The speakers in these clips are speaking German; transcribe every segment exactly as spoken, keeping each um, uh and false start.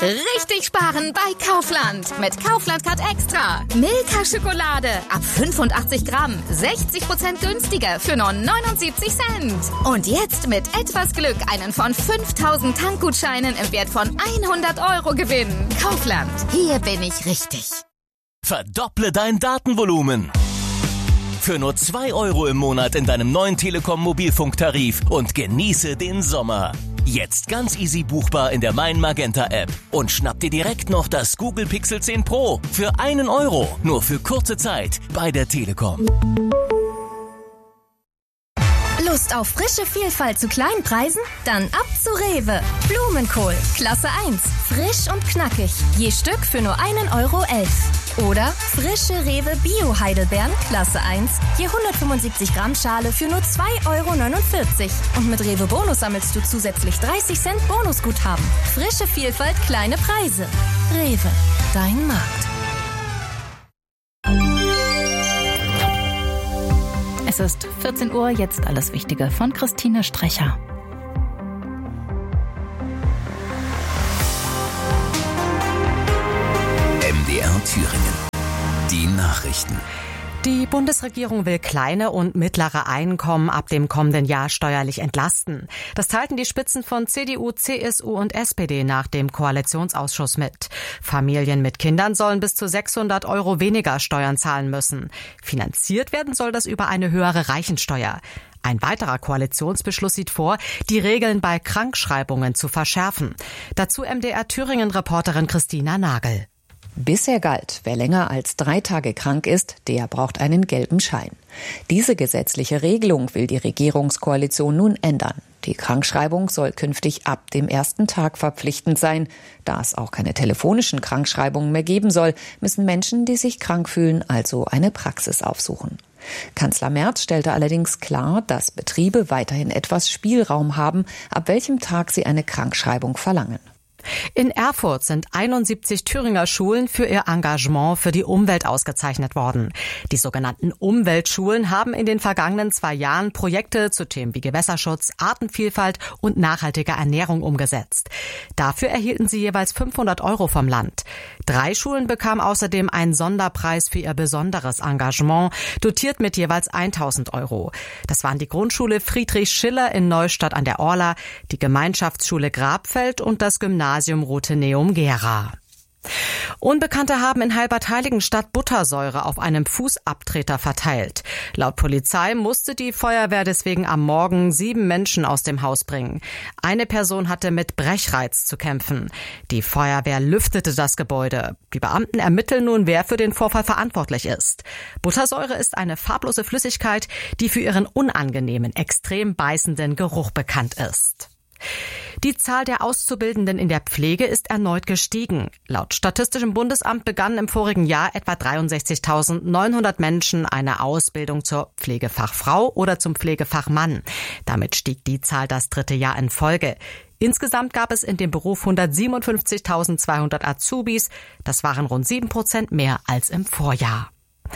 Richtig sparen bei Kaufland. Mit Kaufland Card Extra. Milka Schokolade ab fünfundachtzig Gramm. sechzig Prozent günstiger für nur neunundsiebzig Cent. Und jetzt mit etwas Glück einen von fünftausend Tankgutscheinen im Wert von hundert Euro gewinnen. Kaufland. Hier bin ich richtig. Verdopple dein Datenvolumen. Für nur zwei Euro im Monat in deinem neuen Telekom-Mobilfunktarif und genieße den Sommer. Jetzt ganz easy buchbar in der Mein Magenta App. Und schnapp dir direkt noch das Google Pixel zehn Pro für einen Euro. Nur für kurze Zeit bei der Telekom. Lust auf frische Vielfalt zu kleinen Preisen? Dann ab zu Rewe. Blumenkohl, Klasse eins. Frisch und knackig. Je Stück für nur einen Euro elf. Oder frische Rewe Bio-Heidelbeeren, Klasse eins. Je hundertfünfundsiebzig Gramm Schale für nur zwei Euro neunundvierzig. Und mit Rewe Bonus sammelst du zusätzlich dreißig Cent Bonusguthaben. Frische Vielfalt, kleine Preise. Rewe, dein Markt. Es ist vierzehn Uhr, jetzt alles Wichtige von Christine Strecher. M D R Thüringen. Die Nachrichten. Die Bundesregierung will kleine und mittlere Einkommen ab dem kommenden Jahr steuerlich entlasten. Das teilten die Spitzen von C D U, C S U und S P D nach dem Koalitionsausschuss mit. Familien mit Kindern sollen bis zu sechshundert Euro weniger Steuern zahlen müssen. Finanziert werden soll das über eine höhere Reichensteuer. Ein weiterer Koalitionsbeschluss sieht vor, die Regeln bei Krankschreibungen zu verschärfen. Dazu M D R Thüringen-Reporterin Christina Nagel. Bisher galt, wer länger als drei Tage krank ist, der braucht einen gelben Schein. Diese gesetzliche Regelung will die Regierungskoalition nun ändern. Die Krankschreibung soll künftig ab dem ersten Tag verpflichtend sein. Da es auch keine telefonischen Krankschreibungen mehr geben soll, müssen Menschen, die sich krank fühlen, also eine Praxis aufsuchen. Kanzler Merz stellte allerdings klar, dass Betriebe weiterhin etwas Spielraum haben, ab welchem Tag sie eine Krankschreibung verlangen. In Erfurt sind einundsiebzig Thüringer Schulen für ihr Engagement für die Umwelt ausgezeichnet worden. Die sogenannten Umweltschulen haben in den vergangenen zwei Jahren Projekte zu Themen wie Gewässerschutz, Artenvielfalt und nachhaltige Ernährung umgesetzt. Dafür erhielten sie jeweils fünfhundert Euro vom Land. Drei Schulen bekamen außerdem einen Sonderpreis für ihr besonderes Engagement, dotiert mit jeweils tausend Euro. Das waren die Grundschule Friedrich Schiller in Neustadt an der Orla, die Gemeinschaftsschule Grabfeld und das Gymnasium Rotheneum Gera. Unbekannte haben in Halbertheiligenstadt Buttersäure auf einem Fußabtreter verteilt. Laut Polizei musste die Feuerwehr deswegen am Morgen sieben Menschen aus dem Haus bringen. Eine Person hatte mit Brechreiz zu kämpfen. Die Feuerwehr lüftete das Gebäude. Die Beamten ermitteln nun, wer für den Vorfall verantwortlich ist. Buttersäure ist eine farblose Flüssigkeit, die für ihren unangenehmen, extrem beißenden Geruch bekannt ist. Die Zahl der Auszubildenden in der Pflege ist erneut gestiegen. Laut Statistischem Bundesamt begannen im vorigen Jahr etwa dreiundsechzigtausendneunhundert Menschen eine Ausbildung zur Pflegefachfrau oder zum Pflegefachmann. Damit stieg die Zahl das dritte Jahr in Folge. Insgesamt gab es in dem Beruf hundertsiebenundfünfzigtausendzweihundert Azubis. Das waren rund sieben Prozent mehr als im Vorjahr.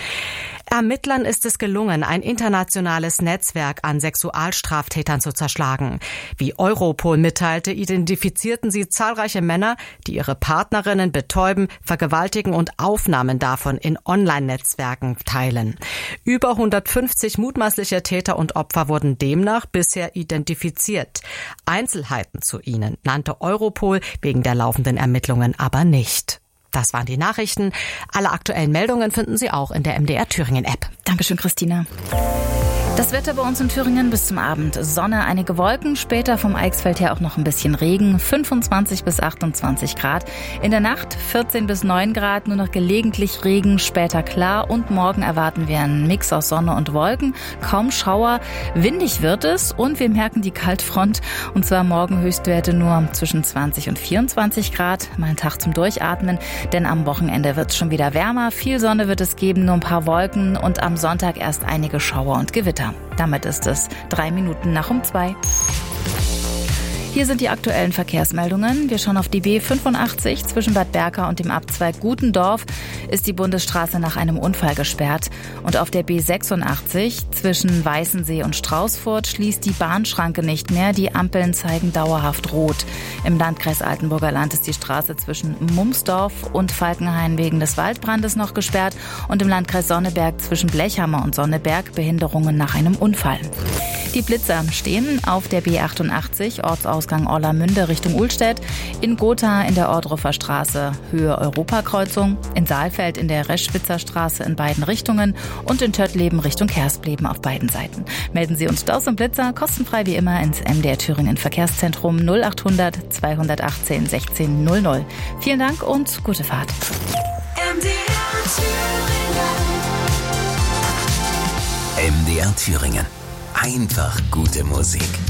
Ermittlern ist es gelungen, ein internationales Netzwerk an Sexualstraftätern zu zerschlagen. Wie Europol mitteilte, identifizierten sie zahlreiche Männer, die ihre Partnerinnen betäuben, vergewaltigen und Aufnahmen davon in Online-Netzwerken teilen. Über hundertfünfzig mutmaßliche Täter und Opfer wurden demnach bisher identifiziert. Einzelheiten zu ihnen nannte Europol wegen der laufenden Ermittlungen aber nicht. Das waren die Nachrichten. Alle aktuellen Meldungen finden Sie auch in der M D R Thüringen App. Dankeschön, Christina. Das Wetter bei uns in Thüringen bis zum Abend. Sonne, einige Wolken, später vom Eichsfeld her auch noch ein bisschen Regen. fünfundzwanzig bis achtundzwanzig Grad. In der Nacht vierzehn bis neun Grad, nur noch gelegentlich Regen, später klar. Und morgen erwarten wir einen Mix aus Sonne und Wolken. Kaum Schauer. Windig wird es und wir merken die Kaltfront. Und zwar morgen Höchstwerte nur zwischen zwanzig und vierundzwanzig Grad. Mal ein Tag zum Durchatmen, denn am Wochenende wird es schon wieder wärmer. Viel Sonne wird es geben, nur ein paar Wolken und am Sonntag erst einige Schauer und Gewitter. Damit ist es drei Minuten nach um zwei. Hier sind die aktuellen Verkehrsmeldungen. Wir schauen auf die B fünfundachtzig zwischen Bad Berka und dem Abzweig Gutendorf ist die Bundesstraße nach einem Unfall gesperrt. Und auf der B sechsundachtzig zwischen Weißensee und Straußfurt schließt die Bahnschranke nicht mehr. Die Ampeln zeigen dauerhaft rot. Im Landkreis Altenburger Land ist die Straße zwischen Mumsdorf und Falkenhain wegen des Waldbrandes noch gesperrt. Und im Landkreis Sonneberg zwischen Blechhammer und Sonneberg Behinderungen nach einem Unfall. Die Blitzer stehen auf der B achtundachtzig, Ortsausgang Orlamünde Richtung Uhlstedt, in Gotha in der Ordruffer Straße Höhe Europakreuzung, in Saalfeld in der Reschwitzer Straße in beiden Richtungen und in Töttleben Richtung Kerspleben auf beiden Seiten. Melden Sie uns Staus und Blitzer kostenfrei wie immer ins M D R Thüringen Verkehrszentrum null achthundert zweihundertachtzehn sechzehn null null. Vielen Dank und gute Fahrt. M D R Thüringen. M D R Thüringen. Einfach gute Musik.